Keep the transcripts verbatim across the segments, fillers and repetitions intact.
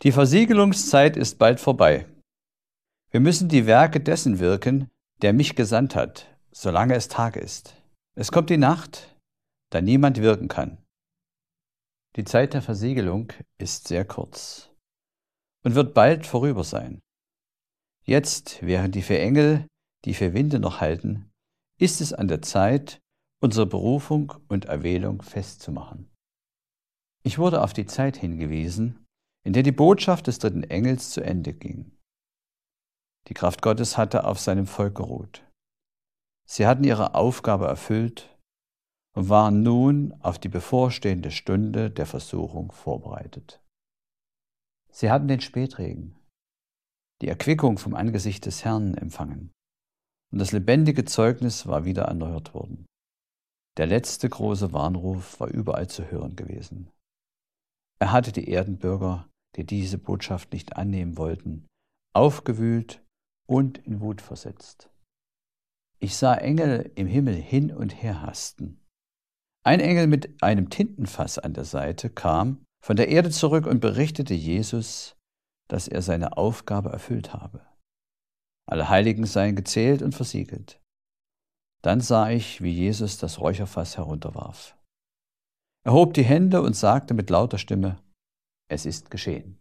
Die Versiegelungszeit ist bald vorbei. Wir müssen die Werke dessen wirken, der mich gesandt hat, solange es Tag ist. Es kommt die Nacht, da niemand wirken kann. Die Zeit der Versiegelung ist sehr kurz und wird bald vorüber sein. Jetzt, während die vier Engel die vier Winde noch halten, ist es an der Zeit, unsere Berufung und Erwählung festzumachen. Ich wurde auf die Zeit hingewiesen, in der die Botschaft des dritten Engels zu Ende ging. Die Kraft Gottes hatte auf seinem Volk geruht. Sie hatten ihre Aufgabe erfüllt und waren nun auf die bevorstehende Stunde der Versuchung vorbereitet. Sie hatten den Spätregen, die Erquickung vom Angesicht des Herrn empfangen, und das lebendige Zeugnis war wieder erneuert worden. Der letzte große Warnruf war überall zu hören gewesen. Er hatte die Erdenbürger, die diese Botschaft nicht annehmen wollten, aufgewühlt und in Wut versetzt. Ich sah Engel im Himmel hin und her hasten. Ein Engel mit einem Tintenfass an der Seite kam von der Erde zurück und berichtete Jesus, dass er seine Aufgabe erfüllt habe. Alle Heiligen seien gezählt und versiegelt. Dann sah ich, wie Jesus das Räucherfass herunterwarf. Er hob die Hände und sagte mit lauter Stimme: Es ist geschehen.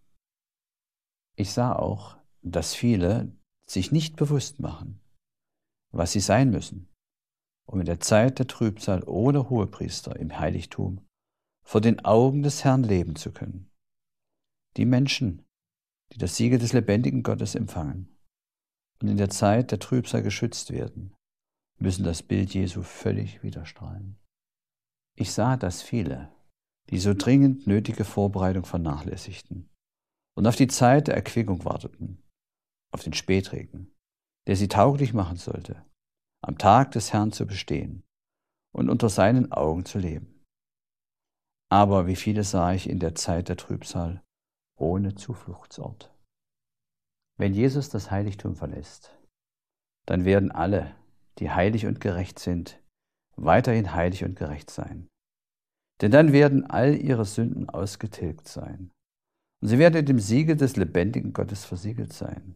Ich sah auch, dass viele sich nicht bewusst machen, was sie sein müssen, um in der Zeit der Trübsal ohne Hohepriester im Heiligtum vor den Augen des Herrn leben zu können. Die Menschen, die das Siegel des lebendigen Gottes empfangen und in der Zeit der Trübsal geschützt werden, müssen das Bild Jesu völlig widerstrahlen. Ich sah, dass viele, die so dringend nötige Vorbereitung vernachlässigten und auf die Zeit der Erquickung warteten, auf den Spätregen, der sie tauglich machen sollte, am Tag des Herrn zu bestehen und unter seinen Augen zu leben. Aber wie viele sah ich in der Zeit der Trübsal ohne Zufluchtsort. Wenn Jesus das Heiligtum verlässt, dann werden alle, die heilig und gerecht sind, weiterhin heilig und gerecht sein. Denn dann werden all ihre Sünden ausgetilgt sein. Und sie werden in dem Siegel des lebendigen Gottes versiegelt sein.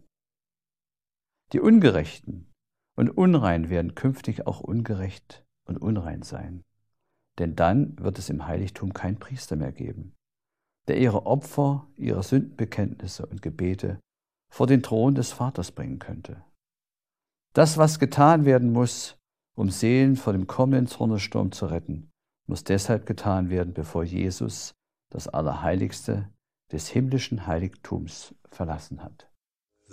Die Ungerechten und Unrein werden künftig auch ungerecht und unrein sein. Denn dann wird es im Heiligtum keinen Priester mehr geben, der ihre Opfer, ihre Sündenbekenntnisse und Gebete vor den Thron des Vaters bringen könnte. Das, was getan werden muss, um Seelen vor dem kommenden Zornesturm zu retten, muss deshalb getan werden, bevor Jesus das Allerheiligste des himmlischen Heiligtums verlassen hat.